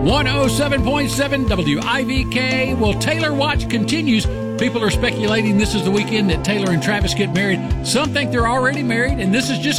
107.7 WIVK. Well, Taylor Watch continues. People are speculating this is the weekend that Taylor and Travis get married. Some think they're already married, and this is just